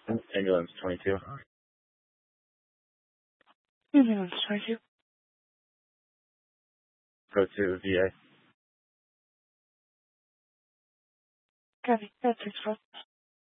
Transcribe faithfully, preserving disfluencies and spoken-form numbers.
Ambulance twenty-two. Ambulance twenty-two. Go to V A. Copy. That's six four.